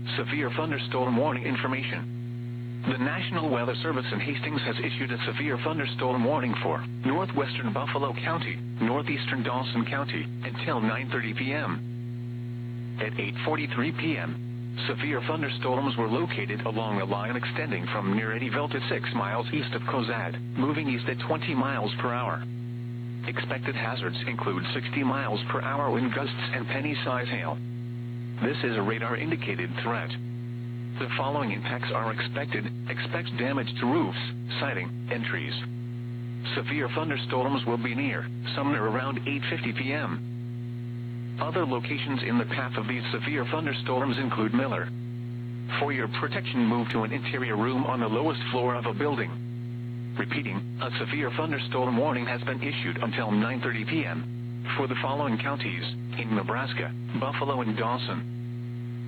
Severe thunderstorm warning information. The National Weather Service in Hastings has issued a severe thunderstorm warning for northwestern Buffalo County, northeastern Dawson County, until 9:30 p.m. At 8:43 p.m., severe thunderstorms were located along a line extending from near Eddyville to 6 miles east of Cozad, moving east at 20 miles per hour. Expected hazards include 60 miles per hour wind gusts and penny-size hail. This is a radar-indicated threat. The following impacts are expected. Expect damage to roofs, siding, and trees. Severe thunderstorms will be near Sumner around 8:50 p.m. Other locations in the path of these severe thunderstorms include Miller. For your protection, move to an interior room on the lowest floor of a building. Repeating, a severe thunderstorm warning has been issued until 9:30 p.m. for the following counties in Nebraska, Buffalo and Dawson.